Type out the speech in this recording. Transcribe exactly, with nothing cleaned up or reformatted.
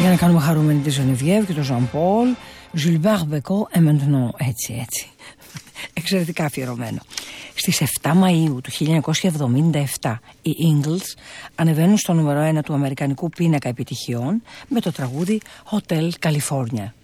Για να κάνουμε χαρούμενη τη Ζενεβιέβ και τον Ζαν Πολ. Gilbert Bécaud et maintenant. Έτσι, έτσι. Εξαιρετικά αφιερωμένο. Στις εφτά Μαΐου του χίλια εννιακόσια εβδομήντα επτά οι Eagles ανεβαίνουν στο νούμερο ένα του αμερικανικού πίνακα επιτυχιών με το τραγούδι Hotel California.